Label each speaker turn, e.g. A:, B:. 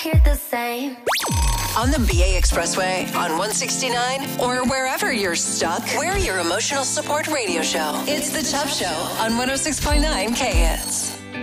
A: hear the same.
B: On the BA Expressway, on 169, or wherever you're stuck, we're your emotional support radio show. It's The Tough Show on 106.9 K-Hits.